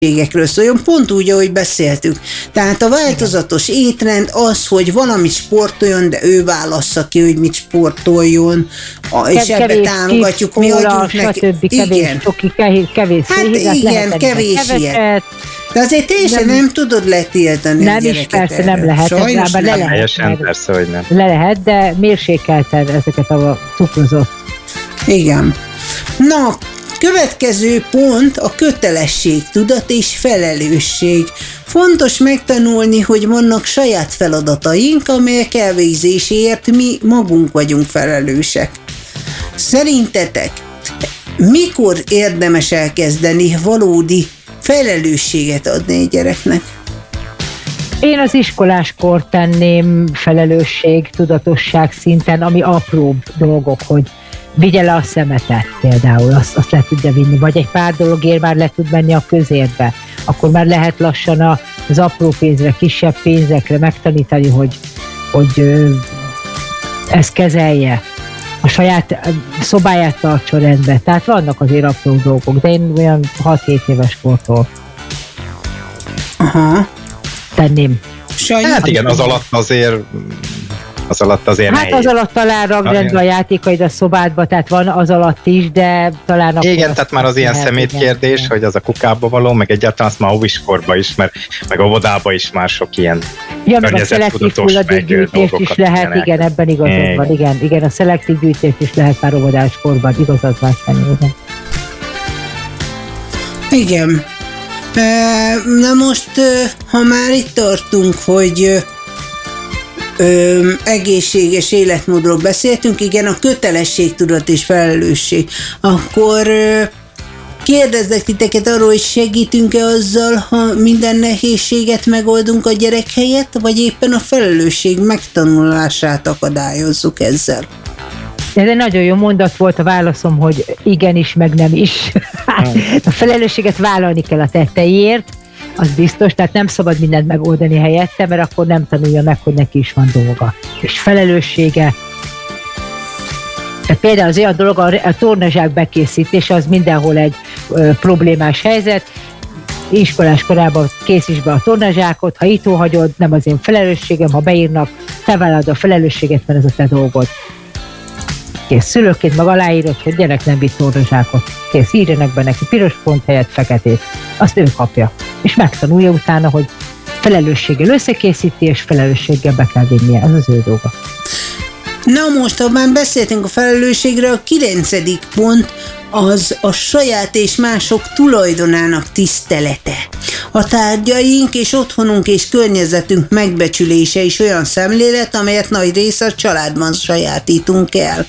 szóljon, pont úgy, ahogy beszéltük. Tehát a változatos étrend az, hogy valamit sportoljon, de ő válassza ki, hogy mit sportoljon, és ebbe támogatjuk, mi adjuk neki. Igen. Kevés hát igen, kevés ilyet. De azért teljesen nem tudod letiltani a gyereket. Nem is, persze nem lehet. Sajnos nem. Helyesen, persze, hogy nem. Le lehet, de mérsékelten ezeket a cukrozott. Igen. Na, következő pont a kötelességtudat és felelősség. Fontos megtanulni, hogy vannak saját feladataink, amelyek elvégzéséért mi magunk vagyunk felelősek. Szerintetek mikor érdemes elkezdeni valódi felelősséget adni egy gyereknek? Én az iskoláskor tenném felelősség, tudatosság szinten, ami apróbb dolgok, hogy vigye le a szemetet például, azt le tudja vinni, vagy egy pár dologért már le tud menni a közérbe. Akkor már lehet lassan az apró pénzre, kisebb pénzekre megtanítani, hogy ezt kezelje. A saját szobáját tartson rendbe. Tehát vannak azért apró dolgok, de én olyan 6-7 éves kortól tenném. Hát igen, az alatt azért hát az alatt talán ragrendben a játékaid a szobádba, tehát van az alatt is, de talán... Igen, tehát már az ilyen szemétkérdés, hogy az a kukába való, meg egyáltalán azt már óviskorba is, meg óvodába is már sok ilyen meg a szelektív hulladékgyűjtést is lehet, igen, ebben igazad van, igen, a szelektív gyűjtést is lehet már óvodáskorban, igazad van személyben. Igen. Na most, ha már itt tartunk, hogy egészséges életmódról beszéltünk, igen, a kötelességtudat és felelősség. Akkor kérdezzek titeket arról, hogy segítünk-e azzal, ha minden nehézséget megoldunk a gyerek helyett, vagy éppen a felelősség megtanulását akadályozzuk ezzel? Ez egy nagyon jó mondat volt, a válaszom, hogy igenis, meg nem is. A felelősséget vállalni kell a tetteiért, az biztos, tehát nem szabad mindent megoldani helyette, mert akkor nem tanulja meg, hogy neki is van dolga. És felelőssége. Tehát például az olyan dolog, a tornazsák bekészítése, az mindenhol egy problémás helyzet. Iskolás korában készíts be a tornazsákot, ha itt hagyod, nem az én felelősségem, ha beírnak, te vállalod a felelősséget, mert ez a te dolgod. Kész, szülőként meg aláírod, hogy gyerek nem vitt tornazsákot. Kész, írjanak be neki piros pont helyett feketét. Azt ő kapja. És megtanulja utána, hogy felelősséggel összekészíti, és felelősséggel be kell vinnie. Ez az ő dolga. Na most, ha már beszéltünk a felelősségre, a 9. pont az a saját és mások tulajdonának tisztelete. A tárgyaink és otthonunk és környezetünk megbecsülése is olyan szemlélet, amelyet nagy része a családban sajátítunk el.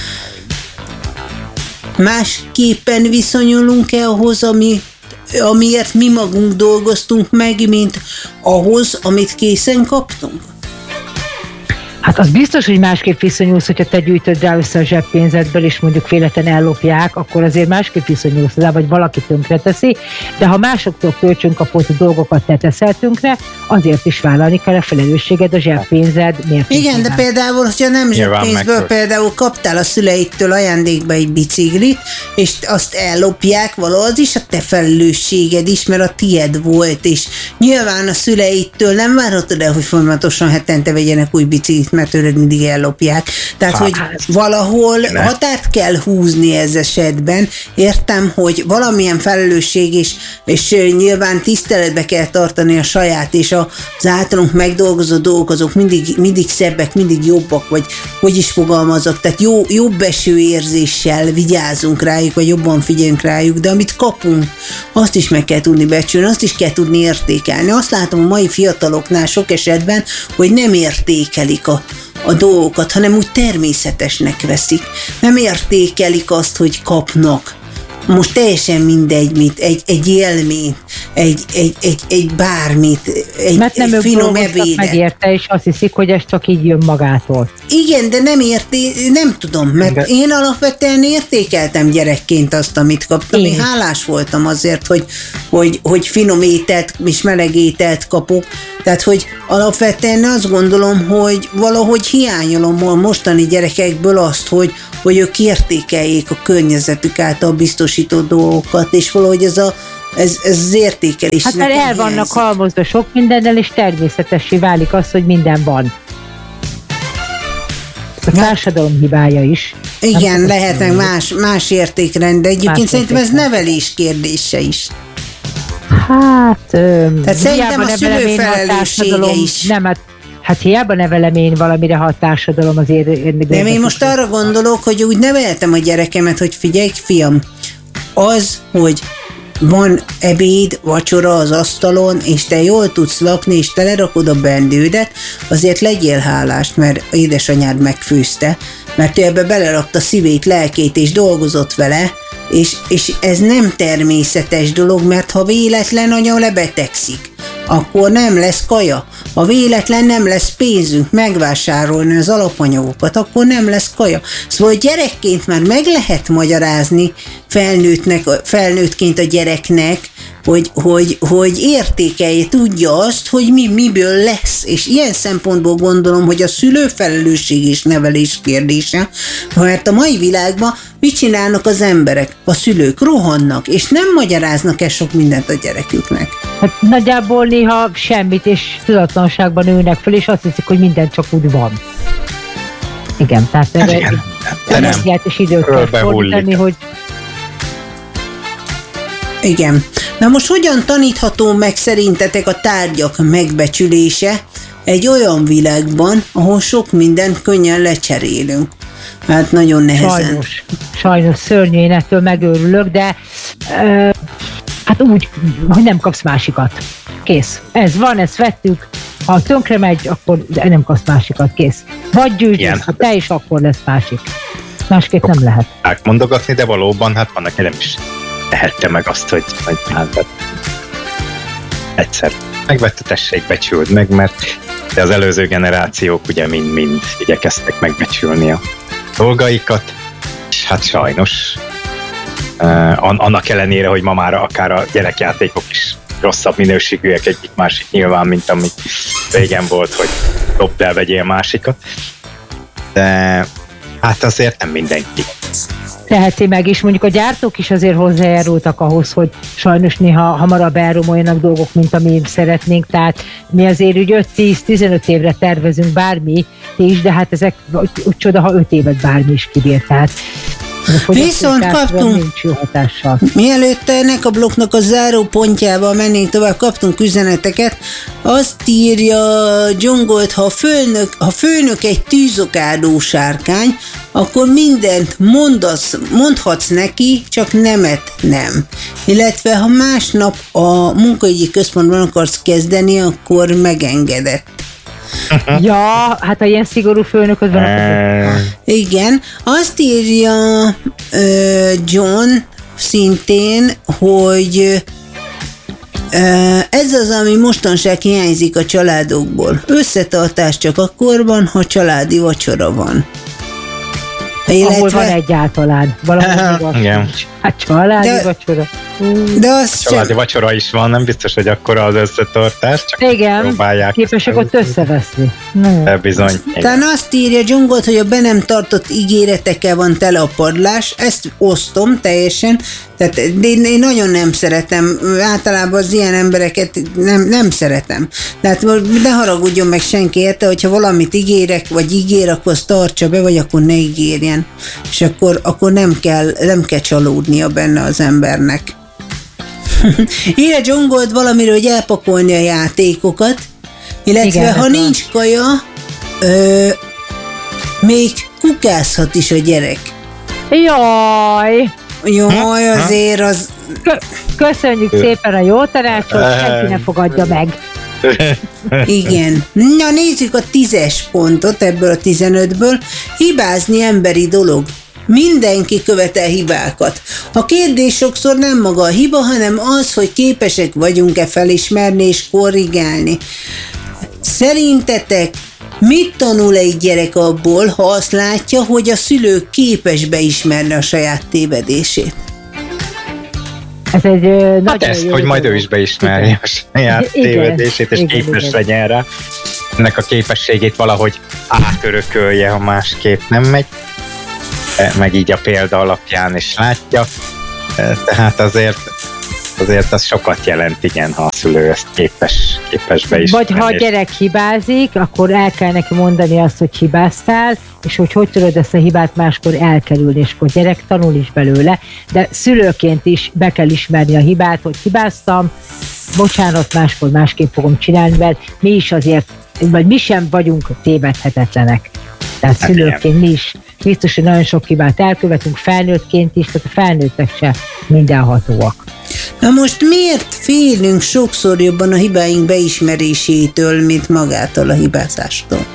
Másképpen viszonyulunk-e ahhoz, amiért mi magunk dolgoztunk meg, mint ahhoz, amit készen kaptunk? Hát az biztos, hogy másképp viszonyulsz, hogyha te gyűjtöd rá össze a zseppénzedből, és mondjuk véletlenül ellopják, akkor azért másképp viszonyulsz rá, vagy valaki tönkreteszi, de ha másoktól kölcsönkapott dolgokat te teszel tönkre, azért is vállalni kell a felelősséged a zseppénzed mértékében. Igen, de például, hogyha nem zseppénzből például kaptál a szüleitől ajándékba egy biciklit, és azt ellopják, az is a te felelősséged is, mert a tied volt, és nyilván a szüleittől nem várhatod el, hogy folyamatosan hetente vegyenek új biciklit, mert tőled mindig ellopják. Tehát, hogy valahol határt kell húzni ez esetben. Értem, hogy valamilyen felelősség és nyilván tiszteletbe kell tartani a saját, és az általunk megdolgozott dolgok, azok mindig szebbek, mindig jobbak, vagy hogy is fogalmazok, tehát jobb esőérzéssel vigyázunk rájuk, vagy jobban figyeljünk rájuk, de amit kapunk, azt is meg kell tudni becsülni, azt is kell tudni értékelni. Azt látom a mai fiataloknál sok esetben, hogy nem értékelik a dolgokat, hanem úgy természetesnek veszik. Nem értékelik azt, hogy kapnak. Most teljesen mindegy, mit, egy élményt, egy bármit, egy finom ebédet. Megérte, és azt hiszik, hogy ez csak így jön magától. Igen, de nem tudom, mert én alapvetően értékeltem gyerekként azt, amit kaptam. Én hálás voltam azért, hogy finom ételt és meleg ételt kapok. Tehát, hogy alapvetően azt gondolom, hogy valahogy hiányolom a mostani gyerekekből azt, hogy ők értékeljék a környezetük által biztosított dolgokat, és valahogy ez a ez az értékelés. Hát mert el vannak halmozva sok mindennel, és természetessé válik az, hogy minden van. A társadalom hibája is. Igen, lehetnek más értékrend, de egyébként szerintem ez nevelés kérdése is. Hát, tehát szerintem a szülő felelőssége is. Nem, hát hiába nevelem én valamire, ha a társadalom azért... De én most arra gondolok, hogy úgy neveltem a gyerekemet, hogy figyelj, fiam, az, hogy van ebéd, vacsora az asztalon, és te jól tudsz lakni, és te lerakod a bendődet, azért legyél hálás, mert édesanyád megfőzte, mert ő ebbe belerakta szívét, lelkét, és dolgozott vele, és ez nem természetes dolog, mert ha véletlen anya lebetegszik, akkor nem lesz kaja. Ha véletlen nem lesz pénzünk megvásárolni az alapanyagokat, akkor nem lesz kaja. Szóval gyerekként már meg lehet magyarázni felnőttként a gyereknek, hogy értékelje, tudja azt, hogy miből lesz. És ilyen szempontból gondolom, hogy a szülő felelősség és nevelés kérdése, mert a mai világban mit csinálnak az emberek? A szülők rohannak, és nem magyaráznak el sok mindent a gyereküknek. Hát nagyjából néha semmit, és tudatlanságban ülnek fel, és azt hiszik, hogy minden csak úgy van. Igen, tehát energiát és időt kell fordítani, hogy... Igen. Na most hogyan tanítható meg szerintetek a tárgyak megbecsülése egy olyan világban, ahol sok mindent könnyen lecserélünk? Hát nagyon nehezen. Sajnos szörnyű, én ettől megőrülök, de hát úgy, hogy nem kapsz másikat. Kész. Ez van, ezt vettük. Ha tönkre megy, akkor nem kapsz másikat. Kész. Vagy gyűjtesz, ha te is, akkor lesz másik. Másképp nem lehet. Mondogatni, de valóban, hát vannak nem is tehette meg azt, hogy hát, egyszer megvette, tessék, becsüld meg, mert de az előző generációk ugye mind igyekeztek megbecsülni a dolgaikat, és hát sajnos annak ellenére, hogy ma már akár a gyerekjátékok is rosszabb minőségűek egyik másik nyilván, mint ami régen volt, hogy dobd el, vegyél másikat, de hát azért nem mindenki teheti meg, és mondjuk a gyártók is azért hozzájárultak ahhoz, hogy sajnos néha hamarabb elromoljanak dolgok, mint amit szeretnénk, tehát mi azért úgy 5-10-15 évre tervezünk bármi is, de hát ezek úgy csoda, ha 5 évet bármi is kibír, tehát viszont kaptunk, mielőtt ennek a blokknak a záró pontjába mennénk tovább, kaptunk üzeneteket, azt írja Dzsongolt, ha főnök egy tűzokádó sárkány, akkor mindent mondhatsz neki, csak nemet nem. Illetve ha másnap a munkaügyi központban akarsz kezdeni, akkor megengedett. Ja, hát ha ilyen szigorú főnököd van, akkor... Igen, azt írja John szintén, hogy ez az, ami mostanság hiányzik a családokból. Összetartás csak akkorban, ha családi vacsora van. Ahol van egyáltalán. Igen. Hát családi vacsora. De az családi vacsora is van, nem biztos, hogy akkora az összetartás, csak igen, próbálják. Képesek ott összeveszni. De bizony. Tehát azt írja Dzsongolt, hogy a be nem tartott ígéretekkel van tele a padlás, ezt osztom teljesen, tehát én nagyon nem szeretem, általában az ilyen embereket nem szeretem. Tehát ne haragudjon meg senki érte, hogyha valamit ígérek, vagy ígér, akkor azt tartsa be, vagy akkor ne ígérjen. És akkor nem kell csalódnia benne az embernek. Írja Dzsongolt valamiről, hogy elpakolni a játékokat, illetve igen, ha nincs kaja, még kukázhat is a gyerek. Jaj, azért az... Köszönjük szépen a jó tanácsot, senki ne fogadja meg. Igen. Na nézzük a 10-es pontot ebből a 15-ből. Hibázni emberi dolog. Mindenki követel hibákat. A kérdés sokszor nem maga a hiba, hanem az, hogy képesek vagyunk-e felismerni és korrigálni. Szerintetek mit tanul egy gyerek abból, ha azt látja, hogy a szülő képes beismerni a saját tévedését? Ez egy hát ezt, hogy majd ő is beismerje a saját tévedését, és képes legyen rá. Ennek a képességét valahogy átörökölje, ha másképp nem megy. Meg így a példa alapján is látja. Tehát azért azért az sokat jelent, igen, ha a szülő ezt képes beismerni. Vagy ha a gyerek hibázik, akkor el kell neki mondani azt, hogy hibáztál, és hogy tudod ezt a hibát máskor elkerülni, és akkor a gyerek tanul is belőle, de szülőként is be kell ismerni a hibát, hogy hibáztam, bocsánat, máskor másképp fogom csinálni, mert mi is azért, vagy mi sem vagyunk tévedhetetlenek. Tehát szülőként mi is biztos, hogy nagyon sok hibát elkövetünk, felnőttként is, tehát a felnőttek se mindenhatóak. Na most miért félünk sokszor jobban a hibáink beismerésétől, mint magától a hibázástól?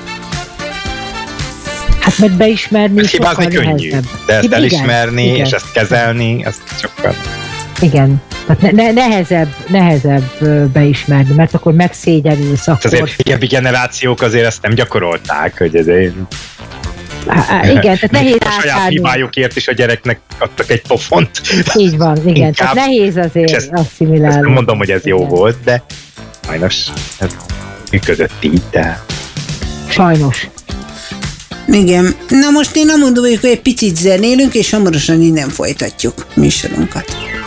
Hát mert beismerni sokkal hibázni könnyű, de ezt elismerni igen. És ezt kezelni, azt sokkal... Igen, tehát nehezebb beismerni, mert akkor megszégyenülsz. Akkor... Azért régebbi generációk azért ezt nem gyakorolták, hogy ezért... Igen, tehát nehéz a saját hibájukért is a gyereknek adtak egy pofont. Így van, igen, inkább, tehát nehéz azért asszimilálni. Ezt nem mondom, hogy ez jó volt, de sajnos ez működött így, de... Sajnos. Igen. Na most én nem mondom, hogy egy picit zenélünk, és hamarosan innen folytatjuk műsorunkat.